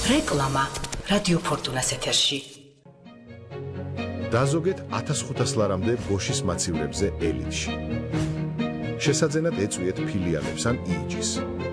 რეკლამა რადიო ფორტუნას ეთერში. დაზოგეთ 1500 ლარამდე ბოშის მაცივრებზე ელიტში. შესაძენად ეწვიეთ ფილიალებს ან იჯის.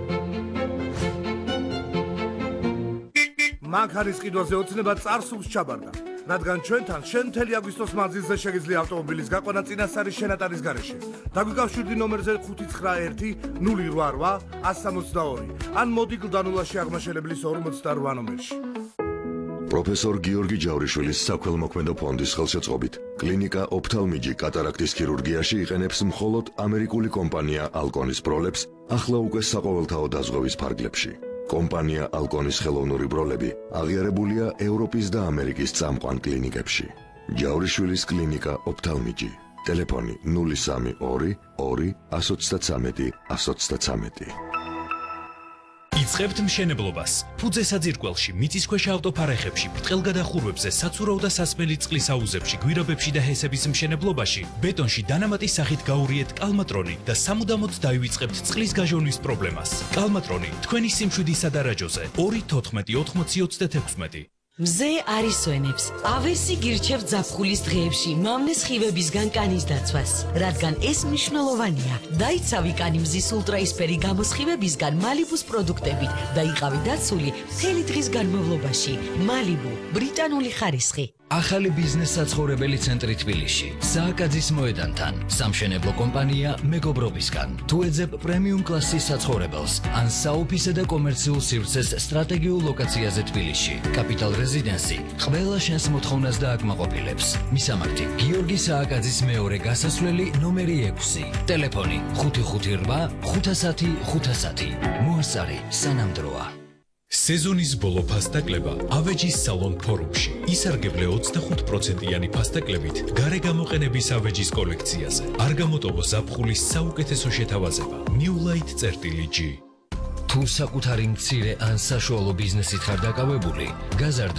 მანქანის ყიდვაზე ოცნება წარსულს ჩაბარდა, რადგან ჩვენთან შენ მთელი აგვისტოს მანძილზე შეგიძლია ავტომობილის გაყვანა წინასწარი შენატარის გარეშე. დაგვიკავშირდი ნომერზე 591 088 162 ან მოდი გლდანულაში აღმაშენებლის 48 ნომერში. პროფესორ გიორგი ჯავრიშვილის საქველმოქმედო ფონდის ხელშეწყობით კლინიკა ოფთალმიჯი კატარაქტის ქირურგიაში იყენებს მხოლოდ ამერიკული კომპანია ალკონის ბროლებს ახლა უკვე საყოველთაო დაზღვევის ფარგლებში. კომპანია ალკონის ხელოვნური ბროლები აღიარებულია ევროპის და ამერიკის წამყვან კლინიკებში. ჯავრიშვილის კლინიკა ოფთალმიჯი. ტელეფონი 032 2 133 133. იწყებთ მშენებლობას. ფუძე საძირკველში, მიწისქვეშა ავტოფარეხებში, ბრტყელგადახურვებზე, საცურაო და სასმელი წყლის აუზებში, გვირაბებში და ჰესების მშენებლობაში, ბეტონში დანამატის სახით გაურიეთ კალმატრონი და სამუდამოდ დაივიწყებთ წყლის გაჟონვის პრობლემას. კალმატრონი თქვენი სიმშვიდისა და რაჯოზე 2-14-80-36. მზე არისვენებს. ავერსი გირჩევთ ზაფხულის დღეებში მამნეს ხივებისგან კანის დაცვას, რადგან ეს მნიშვნელოვანია. დაიცავი კანი მზის ულტრაისფერი გამოსხივებისგან მალიბუს პროდუქტებით და იყავი დაცული მთელი დღის განმავლობაში. მალიბუ, ბრიტანული ხარისხი. ახალი ბიზნეს საცხოვრებელი ცენტრი თბილისში, სააკაძის მოედანთან, სამშენებლო კომპანია მეგობრობისგან. თუ ეძებ პრემიუმ კლასის საცხოვრებელს, ან საოფისე და კომერციულ სივრცეს სტრატეგიულ ლოკაციაზე თბილისში, კაპიტალ რეზიდენსი ყველა შენს მოთხოვნას დააკმაყოფილებს. მისამართი: გიორგი სააკაძის მეორე გასასვლელი ნომერი 6, ტელეფონი 558 510 510. მოასწარი სანამდროა. სეზონის ბოლო ფასტაკლება ავეჯის სალონ ფორუმში. ისარგებლე 25%-იანი ფასტაკლებით გარე გამოყენების ავეჯის კოლექციაზე. არ გამოტოვო ზაფხულის საუკეთესო შეთავაზება. newlight.g. თუ საკუთარი მცირე ან საშუალო ბიზნესით ხარ დაკავებული, გაზარდე